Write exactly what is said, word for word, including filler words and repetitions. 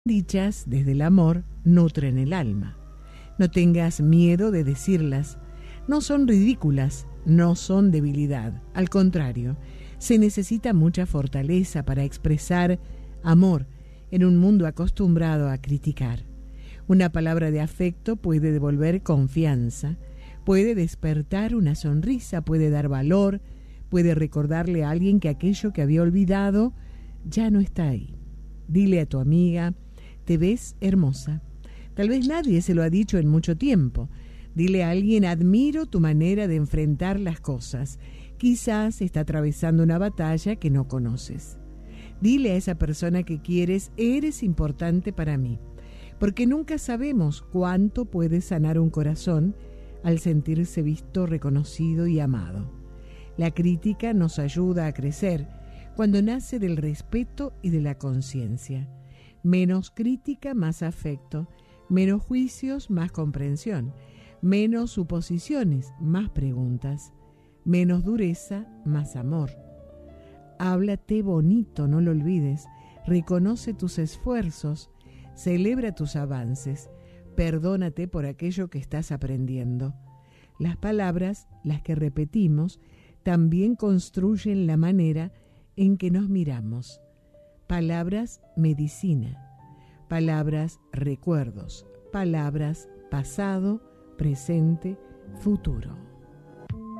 Dichas desde el amor nutren el alma. No tengas miedo de decirlas. No son ridículas, no son debilidad. Al contrario, se necesita mucha fortaleza para expresar amor en un mundo acostumbrado a criticar. Una palabra de afecto puede devolver confianza, puede despertar una sonrisa, puede dar valor, puede recordarle a alguien que aquello que había olvidado ya no está ahí. Dile a tu amiga: te ves hermosa. Tal vez nadie se lo ha dicho en mucho tiempo. Dile a alguien: admiro tu manera de enfrentar las cosas. Quizás está atravesando una batalla que no conoces. Dile a esa persona que quieres: eres importante para mí. Porque nunca sabemos cuánto puede sanar un corazón al sentirse visto, reconocido y amado. La crítica nos ayuda a crecer cuando nace del respeto y de la conciencia. Menos crítica, más afecto. Menos juicios, más comprensión. Menos suposiciones, más preguntas. Menos dureza, más amor. Háblate bonito, no lo olvides. Reconoce tus esfuerzos. Celebra tus avances. Perdónate por aquello que estás aprendiendo. Las palabras, las que repetimos, también construyen la manera en que nos miramos. Palabras, medicina. Palabras, recuerdos. Palabras, pasado, presente, futuro.